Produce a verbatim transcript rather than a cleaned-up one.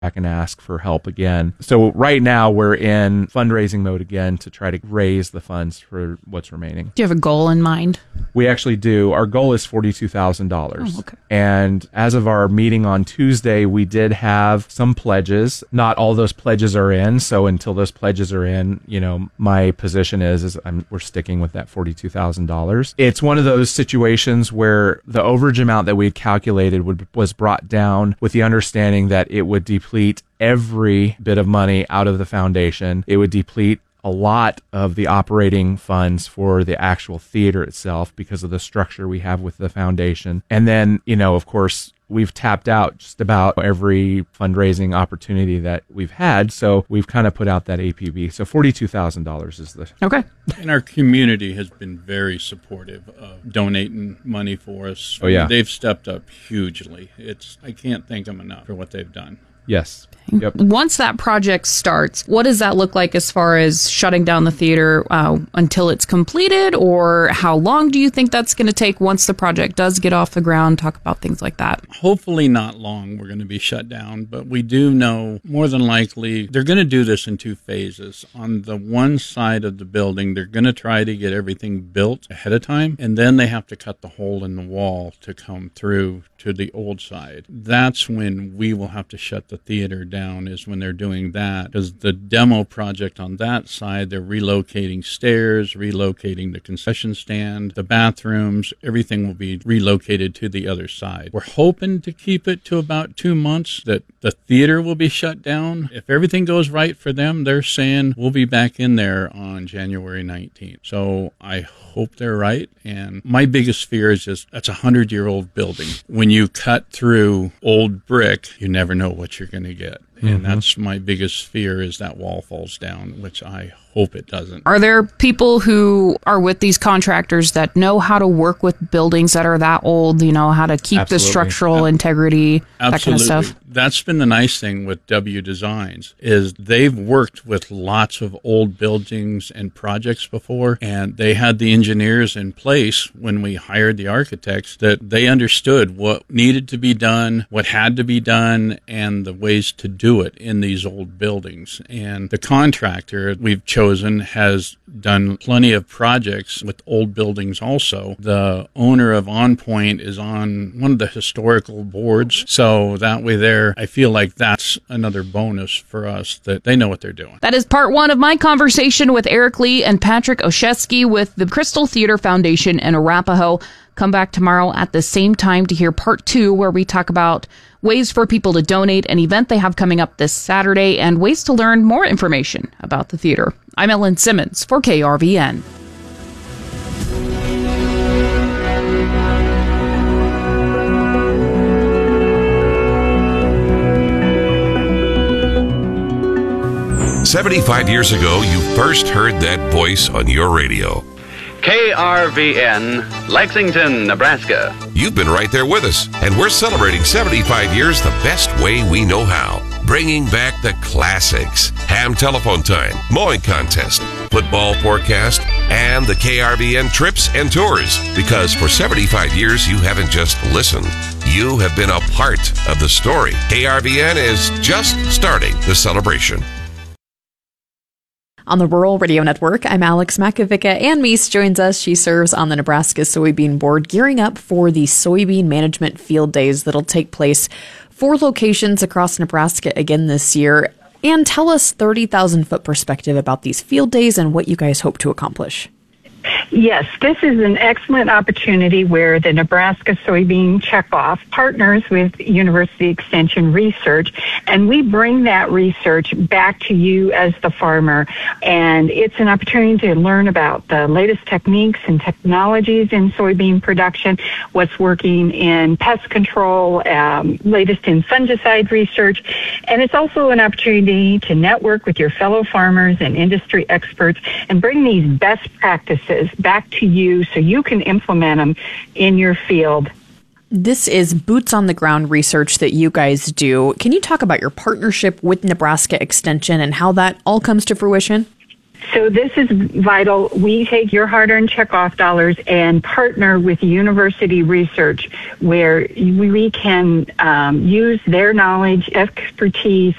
back and ask for help again. So right now we're in fundraising mode again to try to raise the funds for what's remaining. Do you have a goal in mind? We actually do. Our goal is forty-two thousand dollars. Oh, okay. And as of our meeting on Tuesday, we did have some pledges. Not all those pledges are in. So until those pledges are in, you know, my position is, is I'm, we're sticking with that forty-two thousand dollars. It's one of those situations where the overage amount that we had calculated would, was brought down with the understanding that it would deplete every bit of money out of the foundation. It would deplete a lot of the operating funds for the actual theater itself because of the structure we have with the foundation. And then, you know, of course, we've tapped out just about every fundraising opportunity that we've had. So we've kind of put out that A P B. So forty-two thousand dollars is the... Okay. And our community has been very supportive of donating money for us. Oh, yeah. They've stepped up hugely. It's I can't thank them enough for what they've done. Yes. Yep. Once that project starts, what does that look like as far as shutting down the theater uh, until it's completed? Or how long do you think that's going to take once the project does get off the ground? Talk about things like that. Hopefully not long we're going to be shut down, but we do know more than likely they're going to do this in two phases. On the one side of the building, they're going to try to get everything built ahead of time, and then they have to cut the hole in the wall to come through to the old side. That's when we will have to shut the theater down, is when they're doing that, because the demo project on that side, they're relocating stairs, relocating the concession stand, the bathrooms, everything will be relocated to the other side. We're hoping to keep it to about two months that the theater will be shut down. If everything goes right for them, they're saying we'll be back in there on January nineteenth. So I hope they're right. And my biggest fear is just that's a hundred-year-old building. When you cut through old brick, you never know what you're going to get. And mm-hmm. that's my biggest fear, is that wall falls down, which I hope it doesn't. Are there people who are with these contractors that know how to work with buildings that are that old, you know, how to keep Absolutely. the structural integrity, Absolutely. that kind of stuff? That's been the nice thing with W Designs, is they've worked with lots of old buildings and projects before, and they had the engineers in place when we hired the architects that they understood what needed to be done, what had to be done, and the ways to do it in these old buildings. And the contractor we've chosen has done plenty of projects with old buildings also. The owner of On Point is on one of the historical boards, so that way there, I feel like that's another bonus for us, that they know what they're doing. That is part one of my conversation with Eric Lee and Patrick Oshesky with the Crystal Theater Foundation in Arapahoe. Come back tomorrow at the same time to hear part two, where we talk about ways for people to donate, an event they have coming up this Saturday, and ways to learn more information about the theater. I'm Ellen Simmons for K R V N. seventy-five years ago, you first heard that voice on your radio. K R V N, Lexington, Nebraska. You've been right there with us, and we're celebrating seventy-five years the best way we know how. Bringing back the classics. Ham telephone time, mowing contest, football forecast, and the K R V N trips and tours. Because for seventy-five years, you haven't just listened. You have been a part of the story. K R V N is just starting the celebration. On the Rural Radio Network, I'm Alex Makovica. Ann Meese joins us. She serves on the Nebraska Soybean Board, gearing up for the Soybean Management Field Days that'll take place four locations across Nebraska again this year. And tell us thirty thousand foot perspective about these field days and what you guys hope to accomplish. Yes, this is an excellent opportunity where the Nebraska Soybean Checkoff partners with University Extension Research, and we bring that research back to you as the farmer. And it's an opportunity to learn about the latest techniques and technologies in soybean production, what's working in pest control, um, latest in fungicide research. And it's also an opportunity to network with your fellow farmers and industry experts and bring these best practices back to you so you can implement them in your field. This is boots on the ground research that you guys do. Can you talk about your partnership with Nebraska Extension and how that all comes to fruition? So this is vital. We take your hard-earned checkoff dollars and partner with university research where we can um, use their knowledge, expertise,